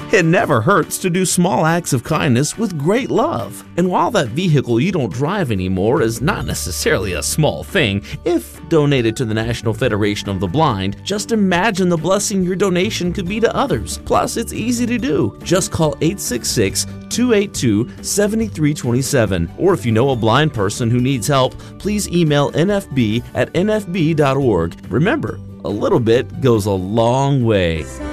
It never hurts to do small acts of kindness with great love. And while that vehicle you don't drive anymore is not necessarily a small thing, if donated to the National Federation of the Blind, just imagine the blessing your donation could be to others. Plus, it's easy to do. Just call 866-282-7327. Or if you know a blind person who needs help, please email nfb@nfb.org. Remember, a little bit goes a long way.